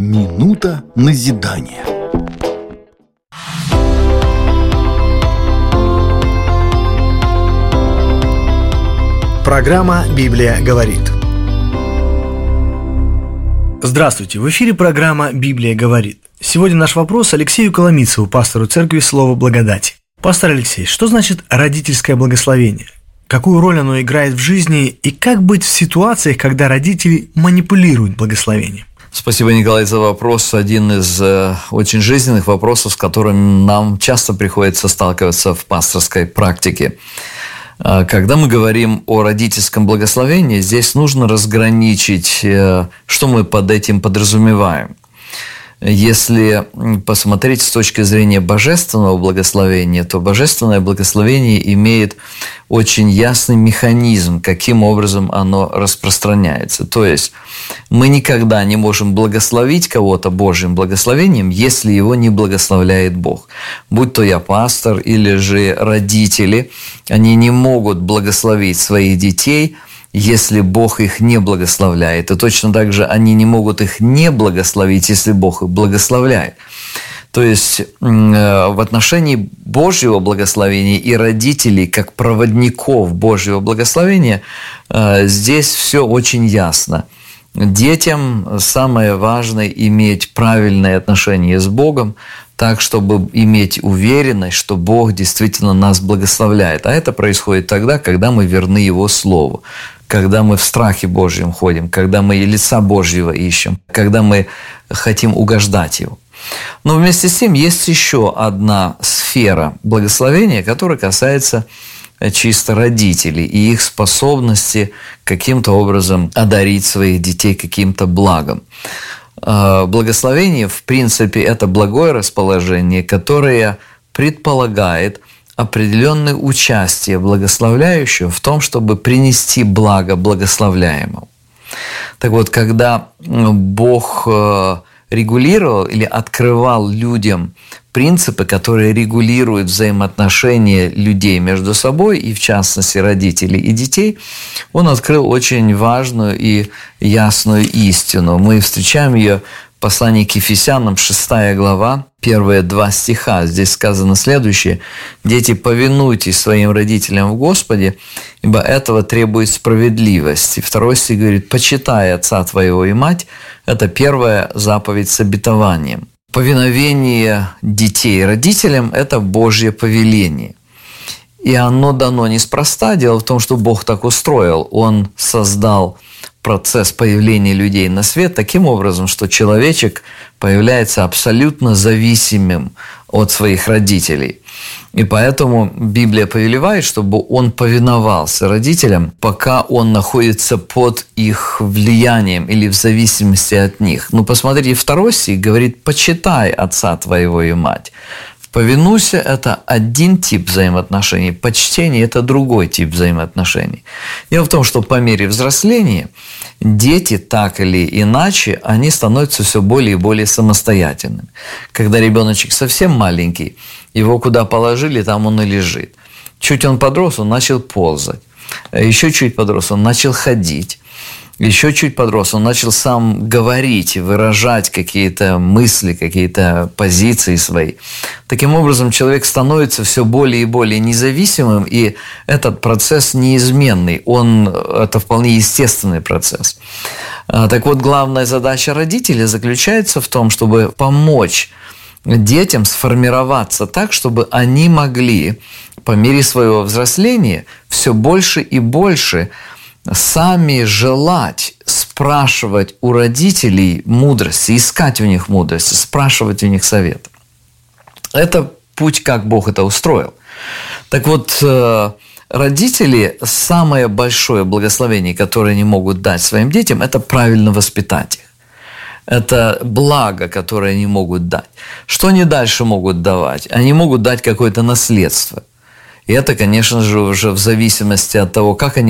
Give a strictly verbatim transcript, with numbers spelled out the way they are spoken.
Минута назидания. Программа «Библия говорит». Здравствуйте, в эфире программа «Библия говорит». Сегодня наш вопрос Алексею Коломийцеву, пастору церкви Слово Благодати. Пастор Алексей, что значит родительское благословение? Какую роль оно играет в жизни и как быть в ситуациях, когда родители манипулируют благословением? Спасибо, Николай, за вопрос. Один из э, очень жизненных вопросов, с которым нам часто приходится сталкиваться в пасторской практике. Э, когда мы говорим о родительском благословении, здесь нужно разграничить, э, что мы под этим подразумеваем. Если посмотреть с точки зрения божественного благословения, то божественное благословение имеет очень ясный механизм, каким образом оно распространяется. То есть мы никогда не можем благословить кого-то Божьим благословением, если его не благословляет Бог. Будь то я пастор или же родители, они не могут благословить своих детей, если Бог их не благословляет. И точно так же они не могут их не благословить, если Бог их благословляет. То есть в отношении Божьего благословения и родителей, как проводников Божьего благословения, здесь все очень ясно. Детям самое важное иметь правильные отношения с Богом, так, чтобы иметь уверенность, что Бог действительно нас благословляет. А это происходит тогда, когда мы верны Его Слову, когда мы в страхе Божьем ходим, когда мы лица Божьего ищем, когда мы хотим угождать Его. Но вместе с тем есть еще одна сфера благословения, которая касается чисто родителей и их способности каким-то образом одарить своих детей каким-то благом. Благословение, в принципе, это благое расположение, которое предполагает определенное участие благословляющего в том, чтобы принести благо благословляемому. Так вот, когда Бог регулировал или открывал людям принципы, которые регулируют взаимоотношения людей между собой, и в частности родителей и детей, Он открыл очень важную и ясную истину. Мы встречаем ее в послании к Ефесянам, шестая глава, первые два стиха. Здесь сказано следующее: «Дети, повинуйтесь своим родителям в Господе, ибо этого требует справедливость». И второй стих говорит: «Почитай отца твоего и мать». Это первая заповедь с обетованием. Повиновение детей родителям – это Божье повеление. И оно дано неспроста. Дело в том, что Бог так устроил. Он создал процесс появления людей на свет таким образом, что человечек появляется абсолютно зависимым от своих родителей. И поэтому Библия повелевает, чтобы он повиновался родителям, пока он находится под их влиянием или в зависимости от них. Ну, посмотрите, второй стих говорит: «Почитай отца твоего и мать». Повинуйся – это один тип взаимоотношений, почтение – это другой тип взаимоотношений. Дело в том, что по мере взросления дети так или иначе, они становятся все более и более самостоятельными. Когда ребеночек совсем маленький, его куда положили, там он и лежит. Чуть он подрос, он начал ползать. Еще чуть подрос, он начал ходить. Еще чуть подрос, он начал сам говорить, выражать какие-то мысли, какие-то позиции свои. Таким образом, человек становится все более и более независимым, и этот процесс неизменный, он, это вполне естественный процесс. Так вот, главная задача родителей заключается в том, чтобы помочь детям сформироваться так, чтобы они могли по мере своего взросления все больше и больше сами желать спрашивать у родителей мудрости, искать у них мудрости, спрашивать у них совет. Это путь, как Бог это устроил. Так вот, родители, самое большое благословение, которое они могут дать своим детям, это правильно воспитать их. Это благо, которое они могут дать. Что они дальше могут давать? Они могут дать какое-то наследство. И это, конечно же, уже в зависимости от того, как они